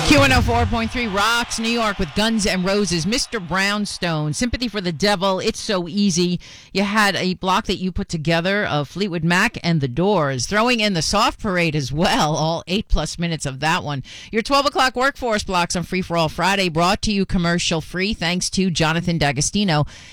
Q104.3 rocks New York with Guns N' Roses. Mr. Brownstone, Sympathy for the Devil, It's So Easy. You had a block that you put together of Fleetwood Mac and The Doors, throwing in the Soft Parade as well, all 8+ minutes of that one. Your 12 o'clock workforce blocks on Free for All Friday, brought to you commercial free thanks to Jonathan D'Agostino.